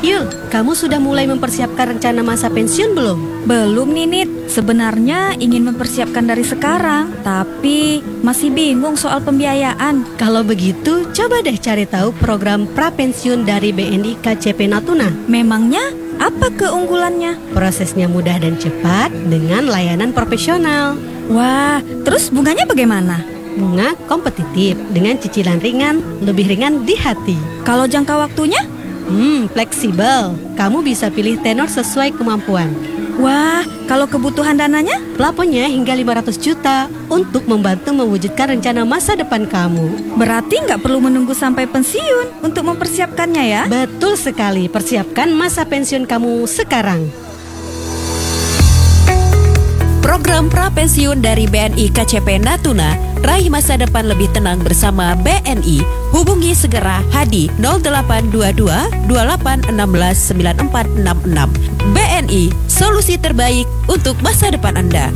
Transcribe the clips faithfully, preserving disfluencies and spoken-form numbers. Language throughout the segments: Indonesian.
Yul, kamu sudah mulai mempersiapkan rencana masa pensiun belum? Belum nih, Nit. Sebenarnya ingin mempersiapkan dari sekarang, tapi masih bingung soal pembiayaan. Kalau begitu, coba deh cari tahu program prapensiun dari B N I K C P Natuna. Memangnya apa keunggulannya? Prosesnya mudah dan cepat dengan layanan profesional. Wah, terus bunganya bagaimana? Bunga kompetitif dengan cicilan ringan, lebih ringan di hati. Kalau jangka waktunya? Hmm, fleksibel. Kamu bisa pilih tenor sesuai kemampuan. Wah, kalau kebutuhan dananya? Plafonnya hingga lima ratus juta untuk membantu mewujudkan rencana masa depan kamu. Berarti nggak perlu menunggu sampai pensiun untuk mempersiapkannya ya? Betul sekali, persiapkan masa pensiun kamu sekarang. Program prapensiun dari B N I K C P Natuna, raih masa depan lebih tenang bersama B N I. Hubungi segera Hadi nol delapan dua dua dua delapan satu enam sembilan empat enam enam. B N I, solusi terbaik untuk masa depan Anda.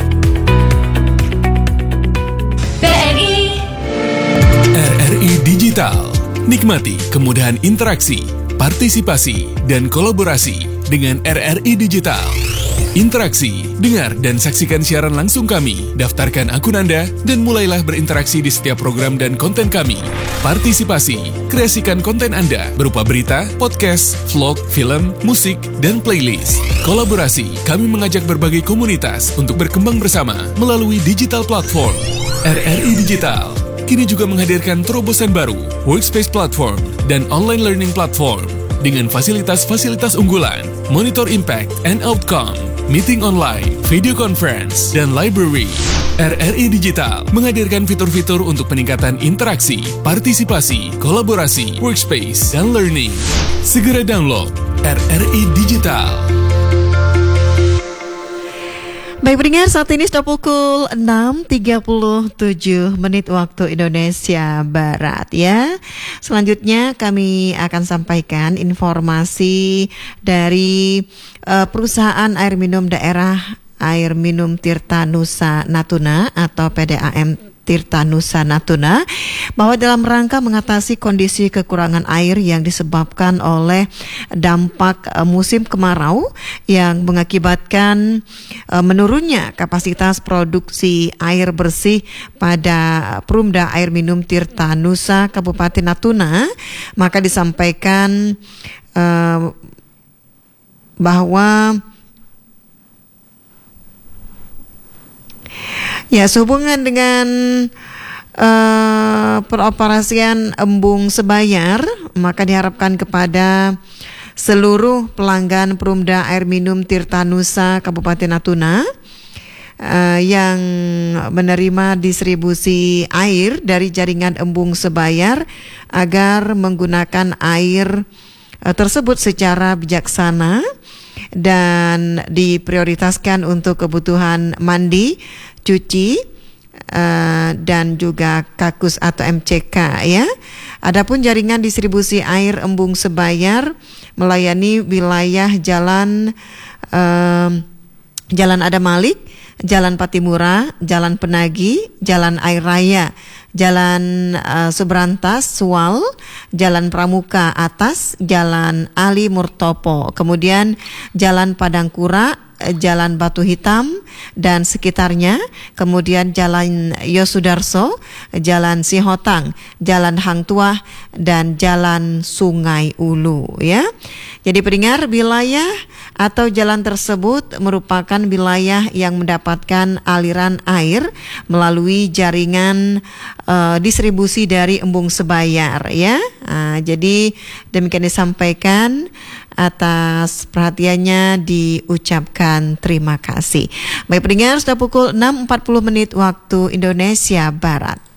B N I R R I Digital. Nikmati kemudahan interaksi, partisipasi, dan kolaborasi dengan R R I Digital. Interaksi, dengar dan saksikan siaran langsung kami, daftarkan akun Anda, dan mulailah berinteraksi di setiap program dan konten kami. Partisipasi, kreasikan konten Anda berupa berita, podcast, vlog, film, musik, dan playlist. Kolaborasi, kami mengajak berbagai komunitas untuk berkembang bersama melalui digital platform. R R I Digital kini juga menghadirkan terobosan baru, workspace platform, dan online learning platform dengan fasilitas-fasilitas unggulan, monitor impact and outcome, meeting online, video conference, dan library. R R I Digital menghadirkan fitur-fitur untuk peningkatan interaksi, partisipasi, kolaborasi, workspace, dan learning. Segera download R R I Digital. Baik pendengar, saat ini sudah pukul enam tiga puluh tujuh menit waktu Indonesia Barat ya. Selanjutnya kami akan sampaikan informasi dari uh, perusahaan air minum daerah Air Minum Tirta Nusa Natuna atau P D A M Tirta Nusa Natuna, bahwa dalam rangka mengatasi kondisi kekurangan air yang disebabkan oleh dampak uh, musim kemarau yang mengakibatkan uh, menurunnya kapasitas produksi air bersih pada Perumda Air Minum Tirta Nusa Kabupaten Natuna, maka disampaikan uh, bahwa ya, sehubungan dengan uh, peroperasian embung Sebayar, maka diharapkan kepada seluruh pelanggan Perumda Air Minum Tirta Nusa Kabupaten Natuna uh, yang menerima distribusi air dari jaringan embung Sebayar agar menggunakan air uh, tersebut secara bijaksana dan diprioritaskan untuk kebutuhan mandi, cuci, uh, dan juga kakus atau M C K ya. Adapun jaringan distribusi air embung Sebayar melayani wilayah Jalan uh, Jalan Adam Malik, Jalan Patimura, Jalan Penagi, Jalan Air Raya, Jalan uh, Subrantas, Sual, Jalan Pramuka Atas, Jalan Ali Murtopo, kemudian Jalan Padangkura, Jalan Batu Hitam dan sekitarnya, kemudian Jalan Yosudarso, Jalan Sihotang, Jalan Hang Tuah, dan Jalan Sungai Ulu ya. Jadi pendengar, wilayah atau jalan tersebut merupakan wilayah yang mendapatkan aliran air melalui jaringan uh, distribusi dari embung Sebayar ya. Nah, jadi demikian disampaikan. Atas perhatiannya diucapkan terima kasih. Baik pendengar, sudah pukul enam empat puluh menit waktu Indonesia Barat.